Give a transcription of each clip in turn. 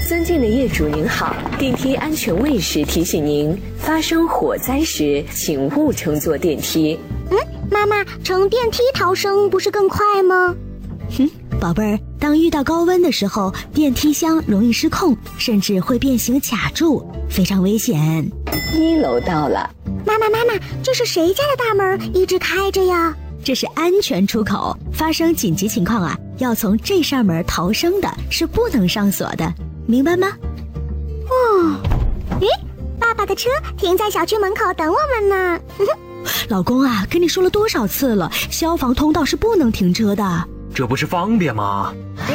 尊敬的业主您好，电梯安全卫士提醒您，发生火灾时请勿乘坐电梯。 妈妈，乘电梯逃生不是更快吗？ 宝贝儿，当遇到高温的时候，电梯箱容易失控，甚至会变形卡住，非常危险。 1楼到了。 妈妈，这是谁家的大门一直开着呀？ 这是安全出口，发生紧急情况啊，要从这扇门逃生的，是不能上锁的，明白吗？ 爸爸的车停在小区门口等我们呢。 老公啊，跟你说了多少次了，消防通道是不能停车的。 这不是方便吗？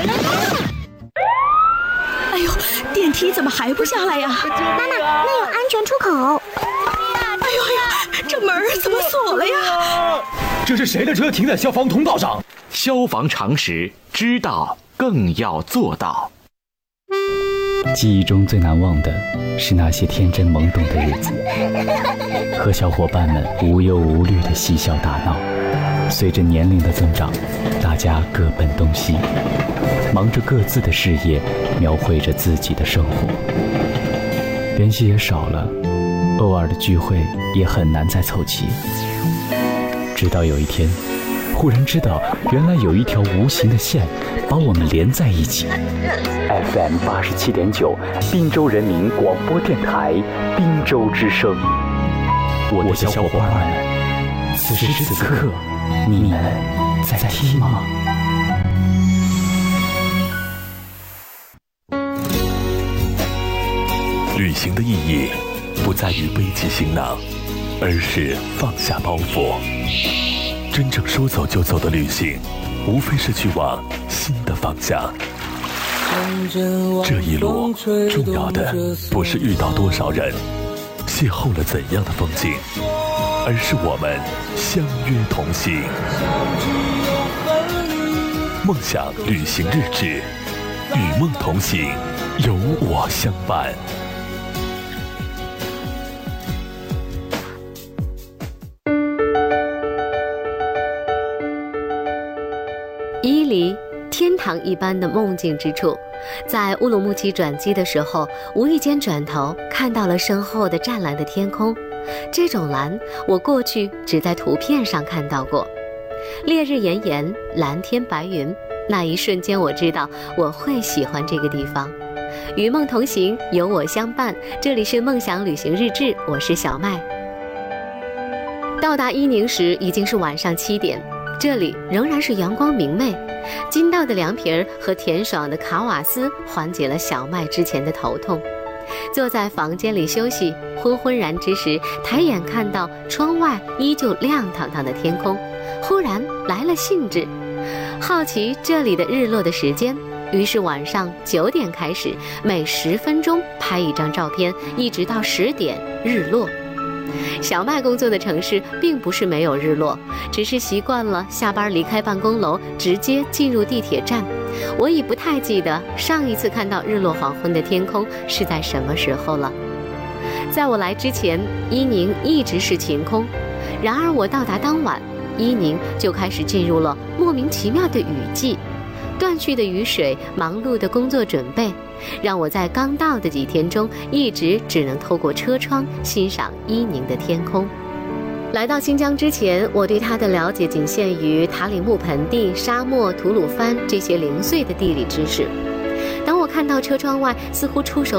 哎呦，电梯怎么还不下来呀？ 妈妈，那有安全出口。 哎呦，这门怎么锁了呀？ 这是谁的车停在消防通道上？ 消防常识，知道更要做到。 记忆中最难忘的是那些天真懵懂的日子，和小伙伴们无忧无虑的嬉笑打闹。随着年龄的增长，大家各奔东西，忙着各自的事业，描绘着自己的生活，联系也少了，偶尔的聚会也很难再凑齐。直到有一天，忽然知道原来有一条无形的线把我们连在一起。FM 87.9，滨州人民广播电台，滨州之声。我的小伙伴们，此时此刻，你们在听吗？ 旅行的意义不在于背起行囊，而是放下包袱。真正说走就走的旅行，无非是去往新的方向。这一路重要的不是遇到多少人，邂逅了怎样的风景，而是我们相约同行。梦想旅行日志，与梦同行，有我相伴。 伊犁，天堂一般的梦境之处。在乌鲁木齐转机的时候，无意间转头看到了身后的湛蓝的天空。这种蓝，我过去只在图片上看到过。烈日炎炎，蓝天白云，那一瞬间我知道我会喜欢这个地方。与梦同行，有我相伴。这里是梦想旅行日志，我是小麦。到达伊宁时已经是晚上7点。这里仍然是阳光明媚，筋道的凉皮儿和甜爽的卡瓦斯缓解了小麦之前的头痛。坐在房间里休息，昏昏然之时，抬眼看到窗外依旧亮堂堂的天空，忽然来了兴致，好奇这里的日落的时间，于是晚上9点开始，每10分钟拍一张照片，一直到10点日落。小麦工作的城市并不是没有日落，只是习惯了下班离开办公楼直接进入地铁站。我已不太记得上一次看到日落黄昏的天空是在什么时候了。在我来之前，伊宁一直是晴空，然而我到达当晚，伊宁就开始进入了莫名其妙的雨季。断续的雨水，忙碌的工作准备，让我在刚到的几天中一直只能透过车窗欣赏伊宁的天空。来到新疆之前，我对它的了解仅限于塔里木盆地、沙漠、吐鲁番这些零碎的地理知识。当我看到车窗外似乎触手